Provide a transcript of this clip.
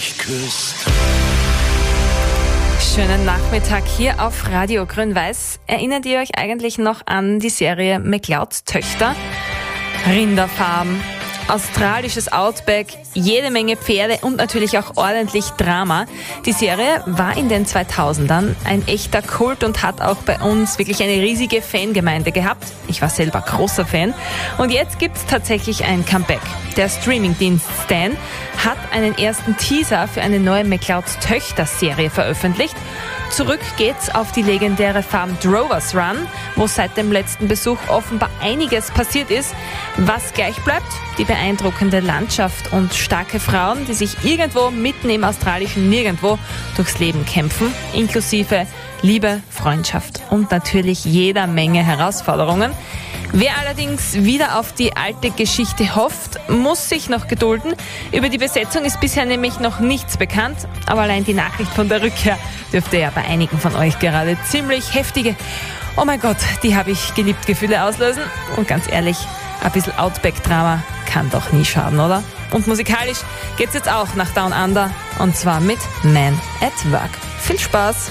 mich küsst. Schönen Nachmittag hier auf Radio Grün-Weiß. Erinnert ihr euch eigentlich noch an die Serie McClouds Töchter? Rinderfarben, australisches Outback, jede Menge Pferde und natürlich auch ordentlich Drama. Die Serie war in den 2000ern ein echter Kult und hat auch bei uns wirklich eine riesige Fangemeinde gehabt. Ich war selber großer Fan. Und jetzt gibt's tatsächlich ein Comeback. Der Streamingdienst Stan hat einen ersten Teaser für eine neue McClouds Töchter-Serie veröffentlicht. Zurück geht's auf die legendäre Farm Drovers Run, wo seit dem letzten Besuch offenbar einiges passiert ist. Was gleich bleibt? Die beeindruckende Landschaft und starke Frauen, die sich irgendwo mitten im australischen Nirgendwo durchs Leben kämpfen, inklusive Liebe, Freundschaft und natürlich jeder Menge Herausforderungen. Wer allerdings wieder auf die alte Geschichte hofft, muss sich noch gedulden. Über die Besetzung ist bisher nämlich noch nichts bekannt, aber allein die Nachricht von der Rückkehr dürfte ja bei einigen von euch gerade ziemlich heftige, oh mein Gott, die habe ich geliebt, Gefühle auslösen. Und ganz ehrlich, ein bisschen Outback-Drama kann doch nie schaden, oder? Und musikalisch geht's jetzt auch nach Down Under, und zwar mit Man at Work. Viel Spaß!